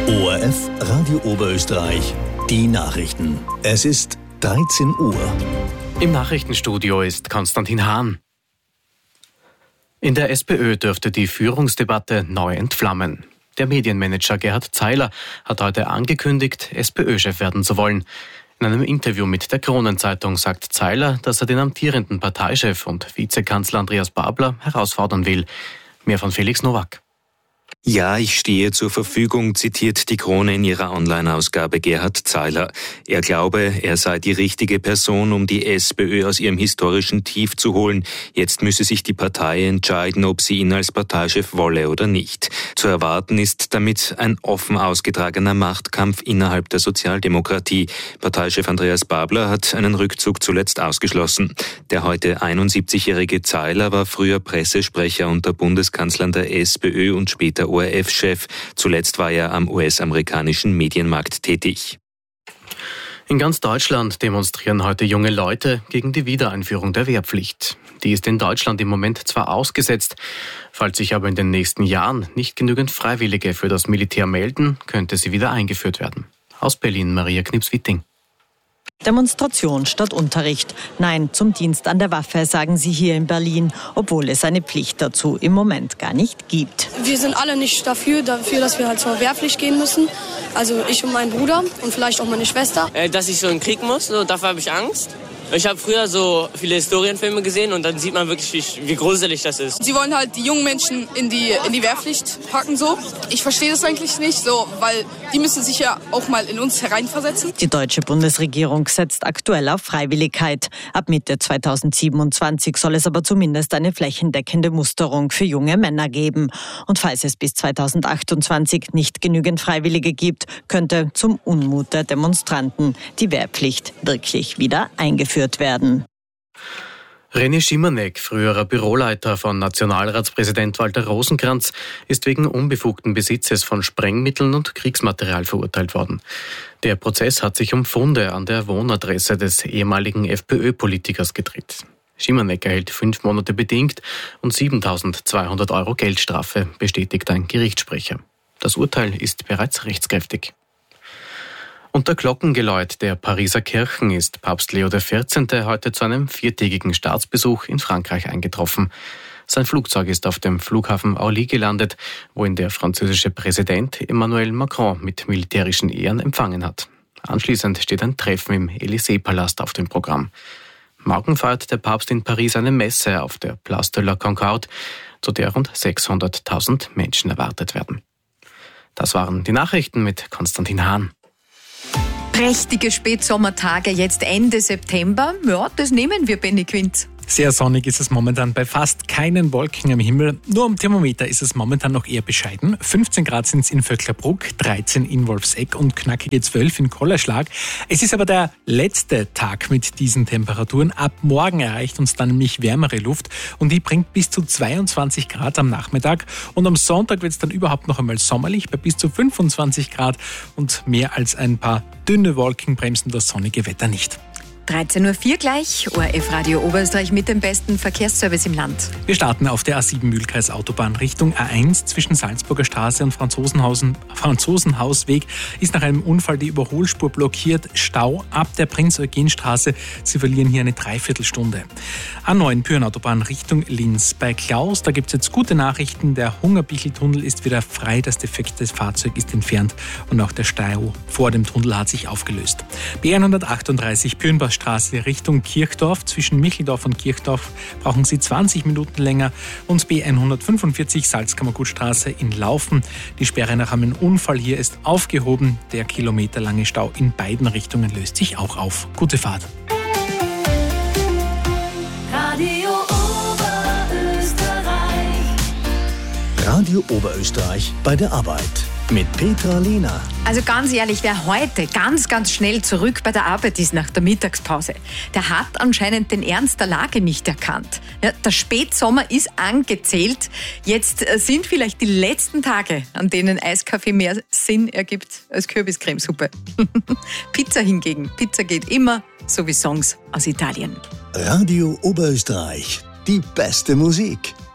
ORF Radio Oberösterreich, die Nachrichten. Es ist 13 Uhr. Im Nachrichtenstudio ist Konstantin Hahn. In der SPÖ dürfte die Führungsdebatte neu entflammen. Der Medienmanager Gerhard Zeiler hat heute angekündigt, SPÖ-Chef werden zu wollen. In einem Interview mit der Kronenzeitung sagt Zeiler, dass er den amtierenden Parteichef und Vizekanzler Andreas Babler herausfordern will. Mehr von Felix Nowak. Ja, ich stehe zur Verfügung, zitiert die Krone in ihrer Online-Ausgabe Gerhard Zeiler. Er glaube, er sei die richtige Person, um die SPÖ aus ihrem historischen Tief zu holen. Jetzt müsse sich die Partei entscheiden, ob sie ihn als Parteichef wolle oder nicht. Zu erwarten ist damit ein offen ausgetragener Machtkampf innerhalb der Sozialdemokratie. Parteichef Andreas Babler hat einen Rückzug zuletzt ausgeschlossen. Der heute 71-jährige Zeiler war früher Pressesprecher unter Bundeskanzlern der SPÖ und später ORF-Chef. Zuletzt war er am US-amerikanischen Medienmarkt tätig. In ganz Deutschland demonstrieren heute junge Leute gegen die Wiedereinführung der Wehrpflicht. Die ist in Deutschland im Moment zwar ausgesetzt, falls sich aber in den nächsten Jahren nicht genügend Freiwillige für das Militär melden, könnte sie wieder eingeführt werden. Aus Berlin Maria Knips-Witting. Demonstration statt Unterricht. Nein zum Dienst an der Waffe, sagen sie hier in Berlin, obwohl es eine Pflicht dazu im Moment gar nicht gibt. Wir sind alle nicht dafür, dass wir halt zur Wehrpflicht gehen müssen. Also ich und mein Bruder und vielleicht auch meine Schwester. Dass ich so in den Krieg muss, dafür habe ich Angst. Ich habe früher so viele Historienfilme gesehen und dann sieht man wirklich, wie gruselig das ist. Sie wollen halt die jungen Menschen in die Wehrpflicht packen, so. Ich verstehe das eigentlich nicht, so, weil die müssen sich ja auch mal in uns hereinversetzen. Die deutsche Bundesregierung setzt aktuell auf Freiwilligkeit. Ab Mitte 2027 soll es aber zumindest eine flächendeckende Musterung für junge Männer geben. Und falls es bis 2028 nicht genügend Freiwillige gibt, könnte zum Unmut der Demonstranten die Wehrpflicht wirklich wieder eingeführt werden. René Schimanek, früherer Büroleiter von Nationalratspräsident Walter Rosenkranz, ist wegen unbefugten Besitzes von Sprengmitteln und Kriegsmaterial verurteilt worden. Der Prozess hat sich um Funde an der Wohnadresse des ehemaligen FPÖ-Politikers gedreht. Schimanek erhält 5 Monate bedingt und 7.200 Euro Geldstrafe, bestätigt ein Gerichtssprecher. Das Urteil ist bereits rechtskräftig. Unter Glockengeläut der Pariser Kirchen ist Papst Leo XIV. Heute zu einem 4-tägigen Staatsbesuch in Frankreich eingetroffen. Sein Flugzeug ist auf dem Flughafen Orly gelandet, wo ihn der französische Präsident Emmanuel Macron mit militärischen Ehren empfangen hat. Anschließend steht ein Treffen im Élysée-Palast auf dem Programm. Morgen feiert der Papst in Paris eine Messe auf der Place de la Concorde, zu der rund 600.000 Menschen erwartet werden. Das waren die Nachrichten mit Konstantin Hahn. Prächtige Spätsommertage, jetzt Ende September. Ja, das nehmen wir, Benny Quint. Sehr sonnig ist es momentan bei fast keinen Wolken am Himmel. Nur am Thermometer ist es momentan noch eher bescheiden. 15 Grad sind es in Vöcklerbruck, 13 in Wolfsegg und knackige 12 in Kollerschlag. Es ist aber der letzte Tag mit diesen Temperaturen. Ab morgen erreicht uns dann nämlich wärmere Luft und die bringt bis zu 22 Grad am Nachmittag. Und am Sonntag wird es dann überhaupt noch einmal sommerlich bei bis zu 25 Grad und mehr als ein paar dünne Wolken bremsen das sonnige Wetter nicht. 13.04 Uhr gleich, ORF Radio Oberösterreich mit dem besten Verkehrsservice im Land. Wir starten auf der A7 Mühlkreis Autobahn Richtung A1 zwischen Salzburger Straße und Franzosenhausweg ist nach einem Unfall die Überholspur blockiert. Stau ab der Prinz-Eugen-Straße. Sie verlieren hier eine Dreiviertelstunde. A9 Pyrenautobahn Richtung Linz. Bei Klaus, da gibt es jetzt gute Nachrichten. Der Hungerbichl-Tunnel ist wieder frei. Das defekte Fahrzeug ist entfernt und auch der Stau vor dem Tunnel hat sich aufgelöst. B138 Pürnbachstraße Richtung Kirchdorf. Zwischen Micheldorf und Kirchdorf brauchen Sie 20 Minuten länger. Und B145 Salzkammergutstraße in Laufen. Die Sperre nach einem Unfall hier ist aufgehoben. Der kilometerlange Stau in beiden Richtungen löst sich auch auf. Gute Fahrt. Radio Oberösterreich bei der Arbeit mit Petra Lehner. Also ganz ehrlich, wer heute ganz schnell zurück bei der Arbeit ist nach der Mittagspause, der hat anscheinend den Ernst der Lage nicht erkannt. Ja, der Spätsommer ist angezählt. Jetzt sind vielleicht die letzten Tage, an denen Eiskaffee mehr Sinn ergibt als Kürbiscremesuppe. Pizza hingegen. Pizza geht immer, so wie Songs aus Italien. Radio Oberösterreich, die beste Musik.